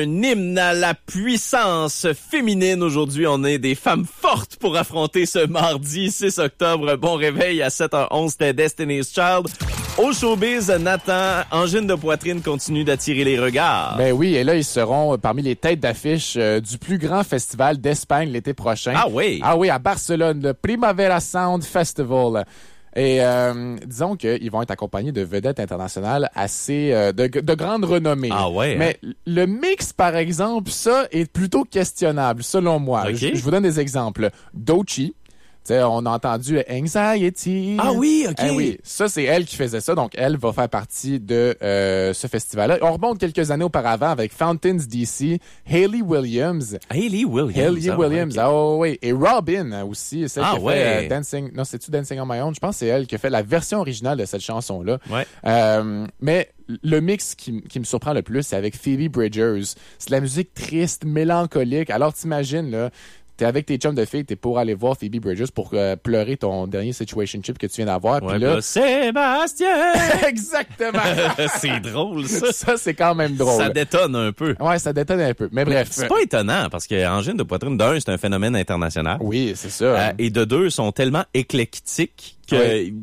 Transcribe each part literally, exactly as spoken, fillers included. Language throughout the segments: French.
un hymne à la puissance féminine. Aujourd'hui, on est des femmes fortes pour affronter ce mardi six octobre. Bon réveil à sept heures onze, c'était Destiny's Child. Au showbiz, Nathan, angine de poitrine continue d'attirer les regards. Ben oui, et là, ils seront parmi les têtes d'affiche euh, du plus grand festival d'Espagne l'été prochain. Ah oui? Ah oui, à Barcelone, le Primavera Sound Festival. Et euh, disons qu'ils vont être accompagnés de vedettes internationales assez euh, de, de grande renommée. Ah ouais? Mais hein? Le mix, par exemple, ça est plutôt questionnable, selon moi. Okay. Je, je vous donne des exemples. Doechii. T'sais, on a entendu Anxiety. Ah oui, OK. Eh oui, ça, c'est elle qui faisait ça. Donc, elle va faire partie de euh, ce festival-là. On remonte quelques années auparavant avec Fountains D C, Hayley Williams. Hayley Williams. Hayley ah, Williams, okay. ah oh, oui. Et Robin aussi, celle ah, qui a ouais. fait euh, Dancing... Non, c'est-tu Dancing on My Own? Je pense que c'est elle qui a fait la version originale de cette chanson-là. Ouais. Euh, mais le mix qui, qui me surprend le plus, c'est avec Phoebe Bridgers. C'est de la musique triste, mélancolique. Alors, t'imagines, là... T'es avec tes chums de filles, t'es pour aller voir Phoebe Bridgers pour euh, pleurer ton dernier situationship que tu viens d'avoir. Ouais, puis là, Sébastien! Exactement! C'est drôle, ça. Ça, c'est quand même drôle. Ça détonne un peu. Ouais, ça détonne un peu. Mais bref. C'est pas étonnant, parce que angine de poitrine, d'un, c'est un phénomène international. Oui, c'est ça. Euh, et de deux, sont tellement éclectiques que... Ouais.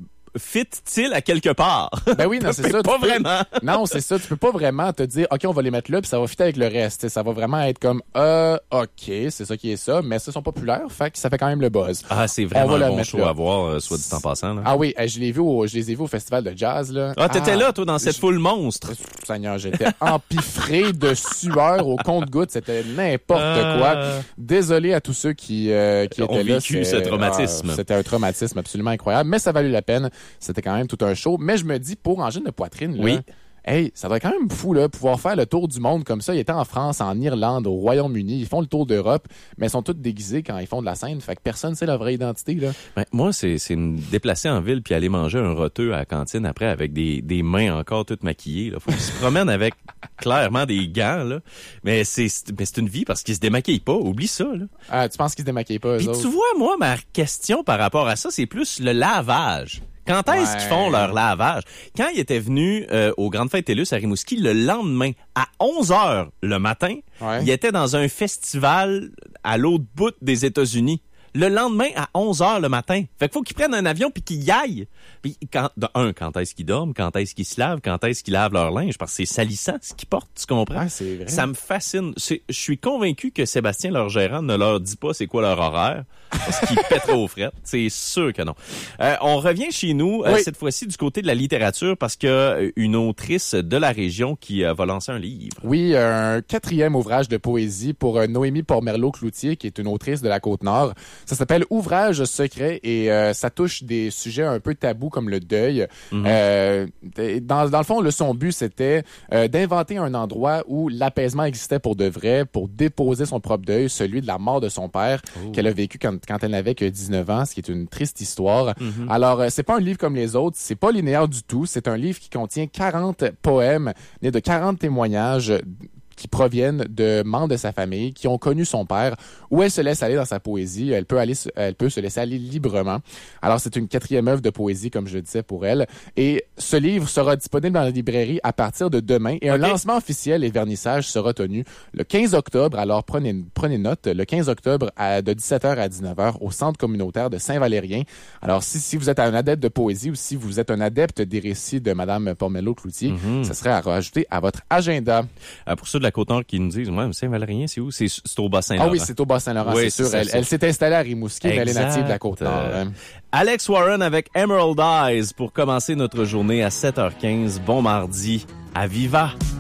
Fit-il à quelque part? Ben oui, non, c'est ça. Pas peux... vraiment. Non, c'est ça. Tu peux pas vraiment te dire, OK, on va les mettre là, puis ça va fitter avec le reste. T'sais, ça va vraiment être comme, euh, OK, c'est ça qui est ça, mais ça sont populaires, fait que ça fait quand même le buzz. Ah, c'est vraiment un bon show là. à voir, euh, soit dit en passant. Là. Ah oui, je l'ai vu au, je les ai vus au festival de jazz, là. Ah, t'étais ah, là, toi, dans cette je... foule monstre. Seigneur, j'étais empiffré de sueur au compte-gouttes. C'était n'importe euh... quoi. Désolé à tous ceux qui, euh, qui étaient ont là. vécu ce traumatisme. Ah, c'était un traumatisme absolument incroyable, mais ça valait la peine. C'était quand même tout un show. Mais je me dis, pour angine de poitrine, là, oui. hey, ça doit être quand même fou, là, pouvoir faire le tour du monde comme ça. Ils étaient en France, en Irlande, au Royaume-Uni. Ils font le tour d'Europe, mais ils sont tous déguisés quand ils font de la scène. Fait que personne ne sait leur vraie identité, là. Ben, moi, c'est, c'est me déplacer en ville puis aller manger un roteux à la cantine après avec des, des mains encore toutes maquillées, là. Faut qu'ils se promènent avec clairement des gants, là. Mais c'est, mais c'est une vie parce qu'ils se démaquillent pas. Oublie ça, là. Ah, tu penses qu'ils se démaquillent pas, eux Puis autres? tu vois, moi, ma question par rapport à ça, c'est plus le lavage. Quand est-ce ouais. qu'ils font leur lavage? Quand ils étaient venus euh, aux Grandes Fêtes TELUS à Rimouski, le lendemain, à onze heures le matin, ouais. ils étaient dans un festival à l'autre bout des États-Unis. Le lendemain, à onze heures le matin. Fait qu'il faut qu'ils prennent un avion puis qu'ils y aillent. Puis, quand, de un, quand est-ce qu'ils dorment? Quand est-ce qu'ils se lavent? Quand est-ce qu'ils lavent leur linge? Parce que c'est salissant ce qu'ils portent, tu comprends? Ah, c'est vrai. Ça me fascine. C'est, je suis convaincu que Sébastien, leur gérant, ne leur dit pas c'est quoi leur horaire. Parce qu'ils pèteraient aux frettes. C'est sûr que non. Euh, on revient chez nous, euh, oui. cette fois-ci, du côté de la littérature, parce qu'il y a une autrice de la région qui euh, va lancer un livre. Oui, un quatrième ouvrage de poésie pour euh, Noémie Pormerleau-Cloutier, qui est une autrice de la Côte-Nord. Ça s'appelle Ouvrage secret et euh, ça touche des sujets un peu tabous comme le deuil. Mm-hmm. Euh, dans, dans le fond, le, son but, c'était euh, d'inventer un endroit où l'apaisement existait pour de vrai, pour déposer son propre deuil, celui de la mort de son père, oh. qu'elle a vécu quand, quand elle n'avait que dix-neuf ans, ce qui est une triste histoire. Mm-hmm. Alors, euh, c'est pas un livre comme les autres, c'est pas linéaire du tout. C'est un livre qui contient quarante poèmes, nés de quarante témoignages qui proviennent de membres de sa famille, qui ont connu son père, où elle se laisse aller dans sa poésie. Elle peut aller, elle peut se laisser aller librement. Alors, c'est une quatrième œuvre de poésie, comme je le disais, pour elle. Et ce livre sera disponible dans la librairie à partir de demain. Et okay. un lancement officiel et vernissage sera tenu le quinze octobre. Alors, prenez, prenez note, le quinze octobre à, de dix-sept heures à dix-neuf heures au Centre communautaire de Saint-Valérien. Alors, si, si vous êtes un adepte de poésie ou si vous êtes un adepte des récits de Madame Pormerleau-Cloutier, mm-hmm. ça serait à rajouter à votre agenda. Euh, pour ceux de la Côte-Nord qui nous disent, ouais, Saint-Valérien, c'est où? C'est, c'est au Bas-Saint-Laurent. Ah oui, c'est au Bas-Saint-Laurent, oui, c'est sûr. Elle, elle s'est installée à Rimouski, mais elle est native de la Côte-Nord. Euh, Alex Warren avec Emerald Eyes pour commencer notre journée à sept heures quinze. Bon mardi. À Viva!